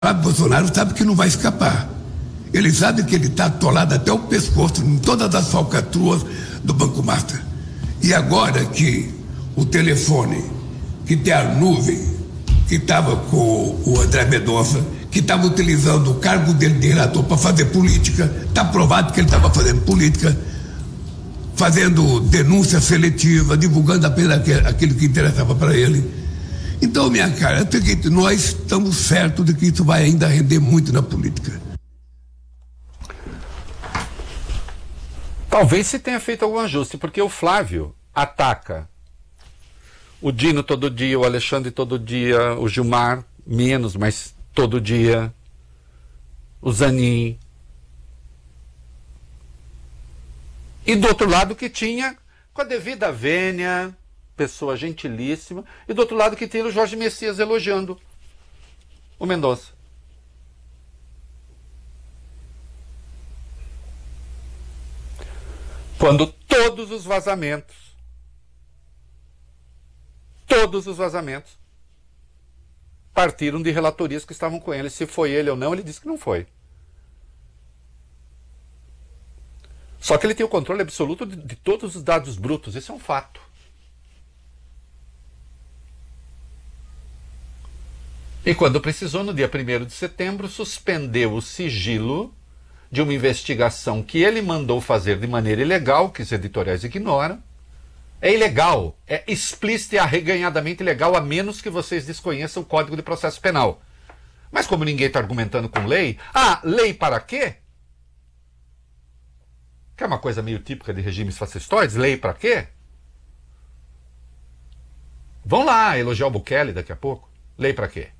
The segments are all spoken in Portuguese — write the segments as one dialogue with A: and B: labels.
A: Bolsonaro sabe que não vai escapar. Ele sabe que ele está atolado até o pescoço em todas as falcatruas do Banco Master. E agora que o telefone, que tem a nuvem, que estava com o André Mendonça, que estava utilizando o cargo dele de relator para fazer política, está provado que ele estava fazendo política, fazendo denúncia seletiva, divulgando apenas aquilo que interessava para ele. Então, minha cara, é o seguinte, nós estamos certos de que isso vai ainda render muito na política.
B: Talvez se tenha feito algum ajuste, porque o Flávio ataca o Dino todo dia, o Alexandre todo dia, o Gilmar menos, mas todo dia, o Zanin. E do outro lado que tinha, com a devida vênia, pessoa gentilíssima, e do outro lado que tinha o Jorge Messias elogiando o Mendonça. Quando todos os vazamentos partiram de relatorias que estavam com ele. Se foi ele ou não, ele disse que não foi. Só que ele tem o controle absoluto de todos os dados brutos. Isso é um fato. E quando precisou, no dia 1º de setembro, suspendeu o sigilo de uma investigação que ele mandou fazer de maneira ilegal, que os editoriais ignoram. É ilegal, é explícito e arreganhadamente ilegal, a menos que vocês desconheçam o Código de Processo Penal. Mas como ninguém está argumentando com lei, lei para quê? Que é uma coisa meio típica de regimes fascistoides, lei para quê? Vão lá elogiar o Bukele daqui a pouco. Lei para quê?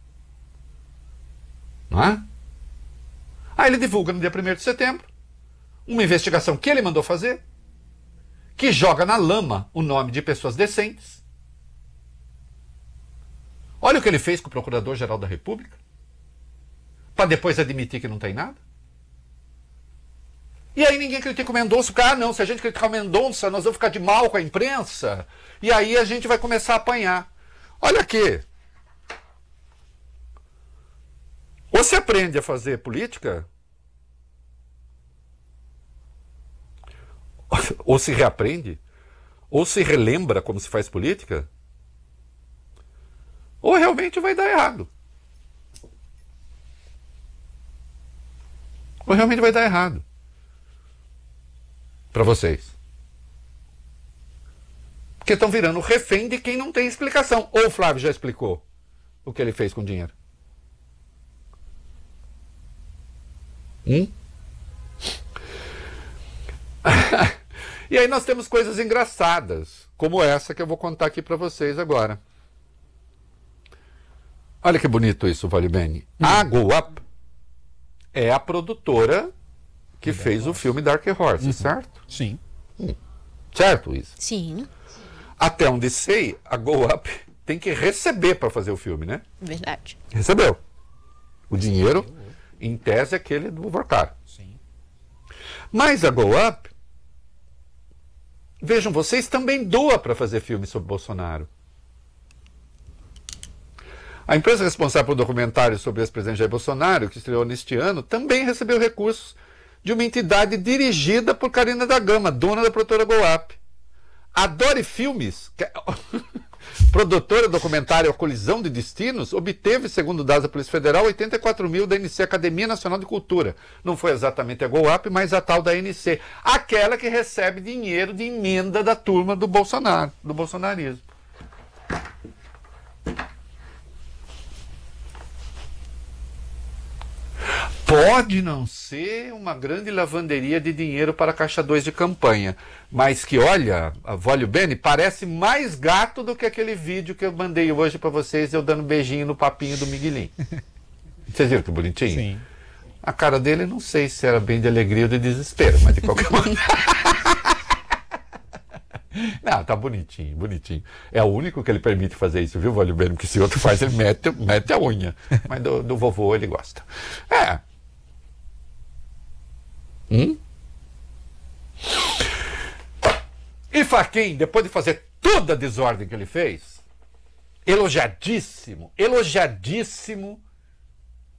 B: Não é? Aí ele divulga no dia 1º de setembro uma investigação que ele mandou fazer, que joga na lama o nome de pessoas decentes. Olha o que ele fez com o Procurador-Geral da República, para depois admitir que não tem nada. E aí ninguém critica o Mendonça, porque, não, se a gente criticar o Mendonça, nós vamos ficar de mal com a imprensa, e aí a gente vai começar a apanhar. Olha aqui. Ou se aprende a fazer política, ou se reaprende, ou se relembra como se faz política, ou realmente vai dar errado. Ou realmente vai dar errado para vocês. Porque estão virando refém de quem não tem explicação. Ou o Flávio já explicou o que ele fez com o dinheiro? E aí nós temos coisas engraçadas, como essa que eu vou contar aqui para vocês agora. Olha que bonito isso, Vale Bene. A Go Up é a produtora que fez o filme Dark Horse, certo?
C: Sim.
B: Certo, isso?
D: Sim.
B: Até onde sei, a Go Up tem que receber para fazer o filme, né?
D: Verdade.
B: Recebeu. O dinheiro, em tese, é aquele do Vorkar.
C: Sim.
B: Mas a Go Up, vejam, vocês também doa para fazer filme sobre Bolsonaro. A empresa responsável pelo documentário sobre o ex-presidente Jair Bolsonaro, que estreou neste ano, também recebeu recursos de uma entidade dirigida por Karina da Gama, dona da produtora Go Up. A Dori Filmes, que é produtora do documentário A Colisão de Destinos, obteve, segundo dados da Polícia Federal, 84 mil da NC, Academia Nacional de Cultura. Não foi exatamente a Go Up, mas a tal da NC. Aquela que recebe dinheiro de emenda da turma do Bolsonaro, do bolsonarismo. Pode não ser uma grande lavanderia de dinheiro para caixa 2 de campanha, mas que, olha, a Vale Bene parece mais gato do que aquele vídeo que eu mandei hoje para vocês, eu dando beijinho no papinho do Miguelinho. Vocês viram que bonitinho?
C: Sim.
B: A cara dele, não sei se era bem de alegria ou de desespero, mas de qualquer maneira. Não, tá bonitinho, bonitinho. É o único que ele permite fazer isso, viu, Vale Bene? Porque se outro faz, ele mete a unha. Mas do vovô ele gosta. E Fachin, depois de fazer toda a desordem que ele fez, elogiadíssimo